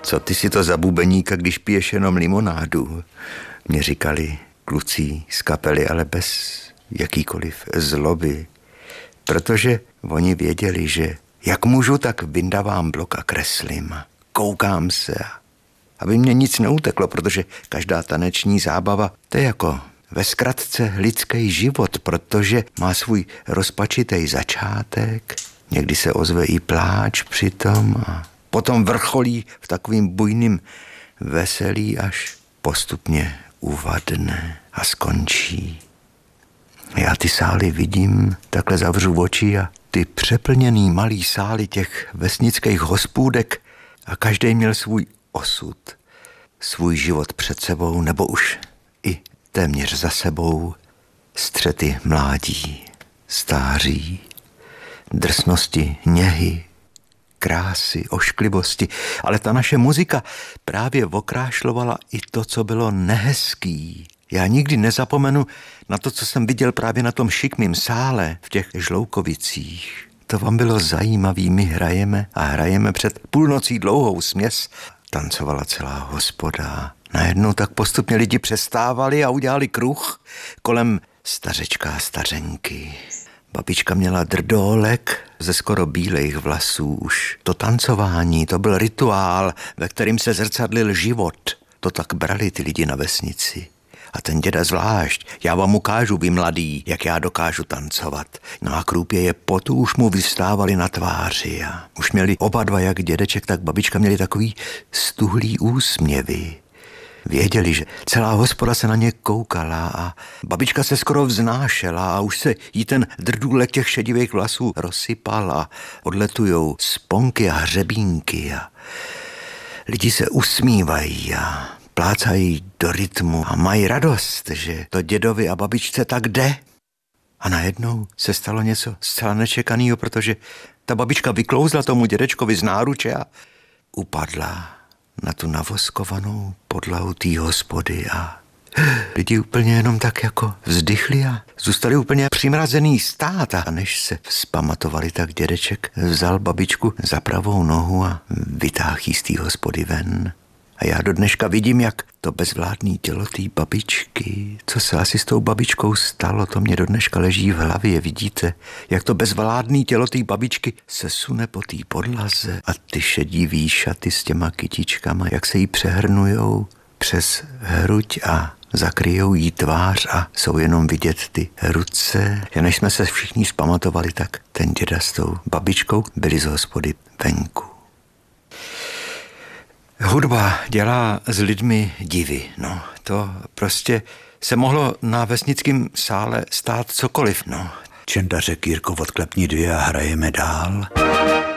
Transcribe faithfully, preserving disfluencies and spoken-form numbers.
Co ty si to za bubeníka, když piješ jenom limonádu? Mě říkali kluci z kapely, ale bez jakýkoliv zloby. Protože oni věděli, že jak můžu, tak vyndavám blok a kreslím. Koukám se, aby mě nic neuteklo, protože každá taneční zábava, to je jako ve zkratce lidský život, protože má svůj rozpačitý začátek, někdy se ozve i pláč přitom a potom vrcholí v takovým bujným veselí, až postupně uvadne a skončí. Já ty sály vidím, takhle zavřu oči a ty přeplněný malý sály těch vesnických hospůdek a každý měl svůj osud, svůj život před sebou nebo už i téměř za sebou, střety mládí, stáří, drsnosti, něhy, krásy, ošklivosti, ale ta naše muzika právě okrášlovala i to, co bylo nehezký. Já nikdy nezapomenu na to, co jsem viděl právě na tom šikmým sále v těch Žloukovicích. To vám bylo zajímavý, my hrajeme a hrajeme před půlnocí dlouhou směs. Tancovala celá hospoda. Najednou tak postupně lidi přestávali a udělali kruh kolem stařečka a stařenky. Babička měla drdolek ze skoro bílejch vlasů. Už to tancování, to byl rituál, ve kterým se zrcadlil život. To tak brali ty lidi na vesnici. A ten děda zvlášť, já vám ukážu, vy mladý, jak já dokážu tancovat. No a krůpěje potu už mu vystávali na tváři a už měli oba dva, jak dědeček, tak babička, měli takový stuhlý úsměvy. Věděli, že celá hospoda se na ně koukala a babička se skoro vznášela a už se jí ten drdůlek těch šedivých vlasů rozsypal a odletujou sponky a hřebínky a lidi se usmívají a plácají do rytmu a mají radost, že to dědovi a babičce tak jde. A najednou se stalo něco zcela nečekaného, protože ta babička vyklouzla tomu dědečkovi z náruče a upadla na tu navoskovanou podlahu té hospody a lidi úplně jenom tak jako vzdychli a zůstali úplně přimrazený stát. A než se vzpamatovali, tak dědeček vzal babičku za pravou nohu a vytáhl jí z té hospody ven. A já do dneška vidím, jak to bezvládný tělo té babičky, co se asi s tou babičkou stalo, to mě do dneška leží v hlavě, vidíte, jak to bezvládný tělo té babičky se sune po té podlaze a ty šedivý šaty s těma kytičkama, jak se jí přehrnujou přes hruď a zakryjou jí tvář a jsou jenom vidět ty ruce. A než jsme se všichni vzpamatovali, tak ten děda s tou babičkou byli z hospody venku. Hudba dělá s lidmi divy, no, to prostě se mohlo na vesnickém sále stát cokoliv, no. Čenda řekl: Jirko, odklepni dvě a hrajeme dál.